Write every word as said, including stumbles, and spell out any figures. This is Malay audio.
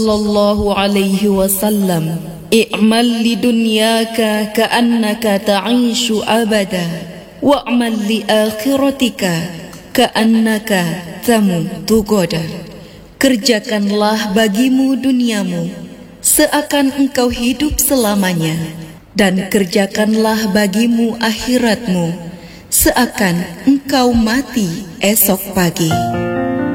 sallallahu alaihi wasallam, i'mal li dunyaka ka'annaka ta'ishu abada wa'mal li akhiratika ka'annaka tamutu goda. Kerjakanlah bagimu duniamu seakan engkau hidup selamanya, dan kerjakanlah bagimu akhiratmu seakan engkau mati esok pagi.